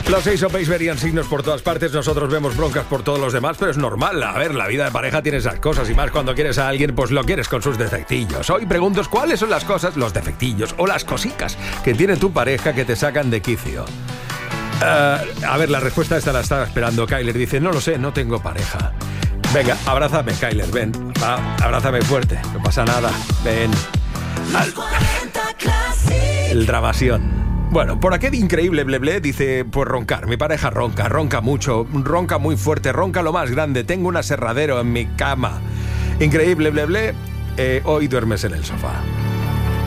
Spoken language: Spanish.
Los Ace of Base verían signos por todas partes, nosotros vemos broncas por todos los demás, pero es normal. A ver, la vida de pareja tiene esas cosas y más cuando quieres a alguien, pues lo quieres con sus defectillos. Hoy pregunto cuáles son las cosas, los defectillos o las cosicas que tiene tu pareja que te sacan de quicio. A ver, la respuesta esta la estaba esperando. Kyler dice, no lo sé, no tengo pareja. Venga, abrázame, Kyler, ven. Va, abrázame fuerte, no pasa nada. Ven. El dramasión. Bueno, por aquel increíble bleble dice, pues roncar. Mi pareja ronca mucho, ronca muy fuerte, ronca lo más grande. Tengo un aserradero en mi cama. Increíble bleble, hoy duermes en el sofá.